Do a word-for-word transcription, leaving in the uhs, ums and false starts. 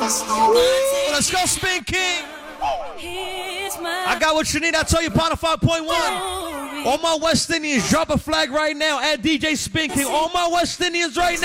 Let's go, Spin King. I got what you need. I tell you, Power five point one. All my West Indians, drop a flag right now. Add D J Spin King. All my West Indians right now.